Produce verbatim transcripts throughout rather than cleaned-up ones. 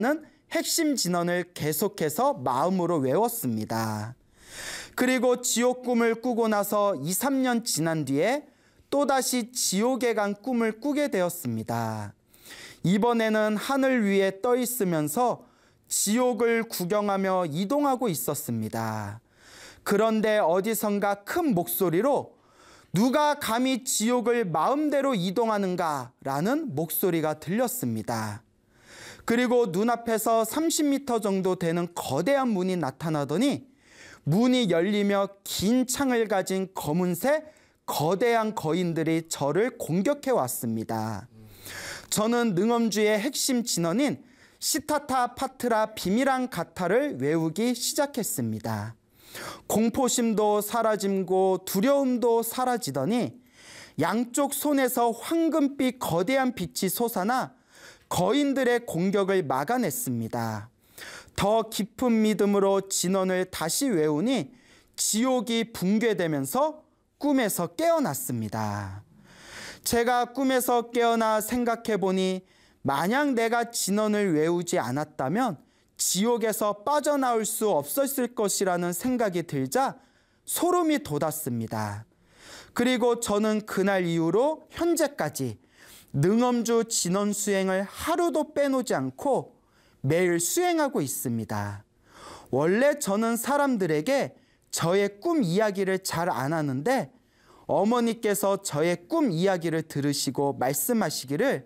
핵심 진언을 계속해서 마음으로 외웠습니다. 그리고 지옥 꿈을 꾸고 나서 이, 삼 년 지난 뒤에 또다시 지옥에 간 꿈을 꾸게 되었습니다. 이번에는 하늘 위에 떠 있으면서 지옥을 구경하며 이동하고 있었습니다. 그런데 어디선가 큰 목소리로 누가 감히 지옥을 마음대로 이동하는가 라는 목소리가 들렸습니다. 그리고 눈앞에서 삼십 미터 정도 되는 거대한 문이 나타나더니 문이 열리며 긴 창을 가진 검은색 거대한 거인들이 저를 공격해 왔습니다. 저는 능엄주의 핵심 진언인 시타타 파트라 비밀한 가타를 외우기 시작했습니다. 공포심도 사라짐고 두려움도 사라지더니 양쪽 손에서 황금빛 거대한 빛이 솟아나 거인들의 공격을 막아냈습니다. 더 깊은 믿음으로 진언을 다시 외우니 지옥이 붕괴되면서 꿈에서 깨어났습니다. 제가 꿈에서 깨어나 생각해보니 만약 내가 진언을 외우지 않았다면 지옥에서 빠져나올 수 없었을 것이라는 생각이 들자 소름이 돋았습니다. 그리고 저는 그날 이후로 현재까지 능엄주 진언 수행을 하루도 빼놓지 않고 매일 수행하고 있습니다. 원래 저는 사람들에게 저의 꿈 이야기를 잘 안 하는데 어머니께서 저의 꿈 이야기를 들으시고 말씀하시기를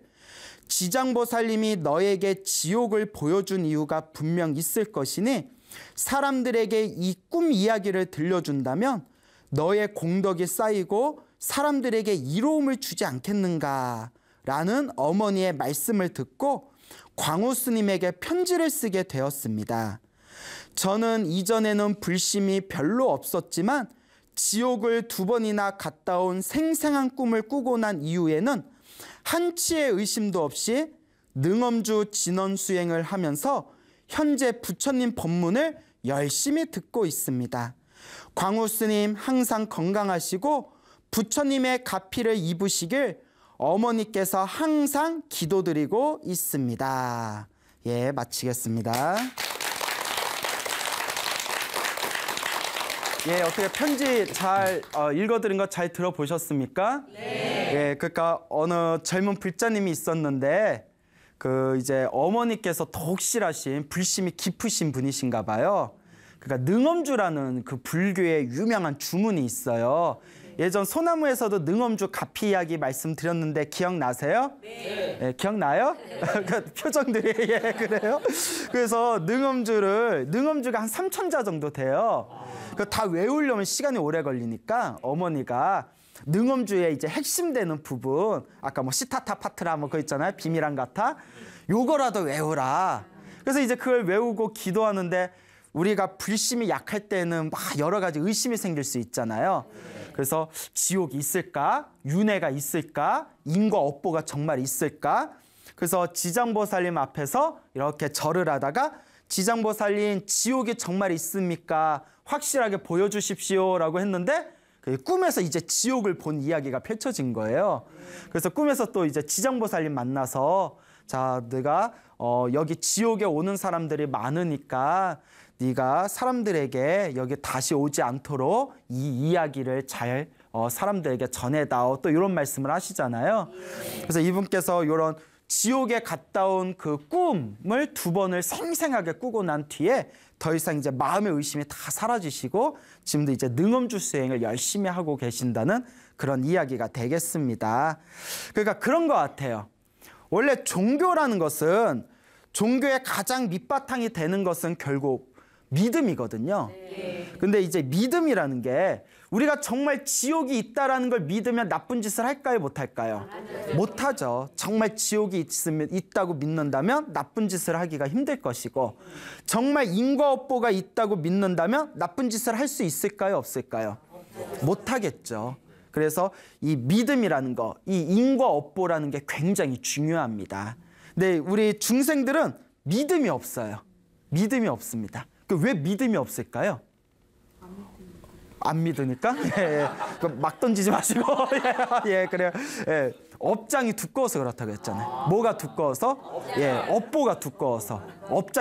지장보살님이 너에게 지옥을 보여준 이유가 분명 있을 것이니 사람들에게 이 꿈 이야기를 들려준다면 너의 공덕이 쌓이고 사람들에게 이로움을 주지 않겠는가 라는 어머니의 말씀을 듣고 광우 스님에게 편지를 쓰게 되었습니다. 저는 이전에는 불심이 별로 없었지만 지옥을 두 번이나 갔다 온 생생한 꿈을 꾸고 난 이후에는 한치의 의심도 없이 능엄주 진언 수행을 하면서 현재 부처님 법문을 열심히 듣고 있습니다. 광우 스님 항상 건강하시고 부처님의 가피를 입으시길 어머니께서 항상 기도드리고 있습니다. 예, 마치겠습니다. 예, 어떻게 편지 잘 어, 읽어드린 거 잘 들어보셨습니까? 네. 예, 그러니까 어느 젊은 불자님이 있었는데 그 이제 어머니께서 독실하신 불심이 깊으신 분이신가 봐요. 그러니까 능엄주라는 그 불교의 유명한 주문이 있어요. 예전 소나무에서도 능엄주 가피 이야기 말씀드렸는데 기억나세요? 네. 예, 기억나요? 네. 표정들이 예, 그래요? 그래서 능엄주를 능엄주가 한 삼천 자 정도 돼요. 그 다 외우려면 시간이 오래 걸리니까 어머니가 능엄주의 이제 핵심되는 부분, 아까 뭐 시타타 파트라 뭐 그거 있잖아요, 비밀한 가타, 요거라도 외우라. 그래서 이제 그걸 외우고 기도하는데 우리가 불심이 약할 때는 막 여러 가지 의심이 생길 수 있잖아요. 그래서 지옥이 있을까? 윤회가 있을까? 인과 업보가 정말 있을까? 그래서 지장보살님 앞에서 이렇게 절을 하다가 지장보살님 지옥이 정말 있습니까? 확실하게 보여주십시오 라고 했는데 꿈에서 이제 지옥을 본 이야기가 펼쳐진 거예요. 그래서 꿈에서 또 이제 지장보살님 만나서 자, 네가 어, 여기 지옥에 오는 사람들이 많으니까 네가 사람들에게 여기 다시 오지 않도록 이 이야기를 잘 어, 사람들에게 전해다오, 또 이런 말씀을 하시잖아요. 그래서 이분께서 이런 지옥에 갔다 온 그 꿈을 두 번을 생생하게 꾸고 난 뒤에 더 이상 이제 마음의 의심이 다 사라지시고 지금도 이제 능엄주 수행을 열심히 하고 계신다는 그런 이야기가 되겠습니다. 그러니까 그런 것 같아요. 원래 종교라는 것은, 종교의 가장 밑바탕이 되는 것은 결국 믿음이거든요. 네. 근데 이제 믿음이라는 게 우리가 정말 지옥이 있다라는 걸 믿으면 나쁜 짓을 할까요, 못 할까요? 네. 못 하죠. 정말 지옥이 있으면, 있다고 믿는다면 나쁜 짓을 하기가 힘들 것이고, 정말 인과업보가 있다고 믿는다면 나쁜 짓을 할 수 있을까요, 없을까요? 못 하겠죠. 그래서 이 믿음이라는 거, 이 인과업보라는 게 굉장히 중요합니다. 근데 우리 중생들은 믿음이 없어요. 믿음이 없습니다. 왜 믿음이 없을까요? 안 믿으니까 예, 예. 막 던지지 마시고 예, 예 그래요. 예, 업장이 두꺼워서 그렇다고 했잖아요. 뭐가 두꺼워서? 예, 업보가 두꺼워서 업장